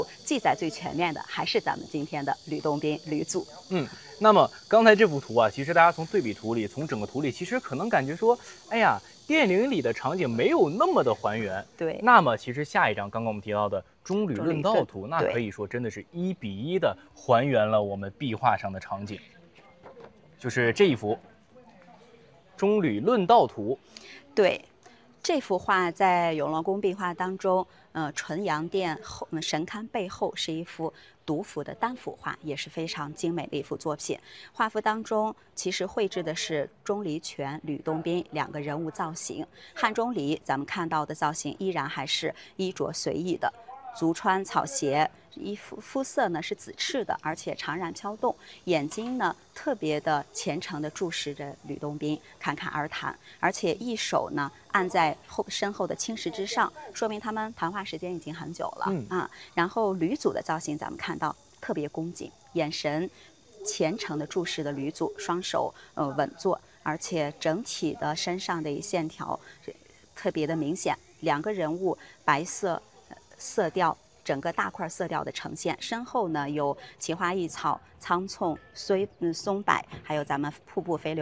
记载最全面的还是咱们今天的吕洞宾吕祖。 那么刚才这幅图啊，其实大家从对比图里，从整个图里，其实可能感觉说，哎呀，电影里的场景没有那么的还原。 对。 那么其实下一张刚刚我们提到的中吕论道图，那可以说真的是1比1的还原了我们壁画上的场景，就是这一幅中吕论道图。 对。这幅画在永乐宫壁画当中，纯阳殿神龛背后是一幅独幅的单幅画，也是非常精美的一幅作品。画幅当中其实绘制的是钟离权、吕洞宾两个人物造型。汉钟离咱们看到的造型依然还是衣着随意的，足穿草鞋，肤色呢是紫赤的，而且常然飘动，眼睛呢特别的虔诚地注视着吕洞宾，侃侃而谈，而且一手呢按在身后的青石之上，说明他们谈话时间已经很久了。然后吕祖的造型咱们看到特别恭谨，眼神虔诚地注视的吕祖，双手稳坐，而且整体的身上的线条特别的明显，两个人物白色色调，整个大块色调的呈现，身后呢有奇花异草、苍葱、松柏，还有咱们瀑布飞流。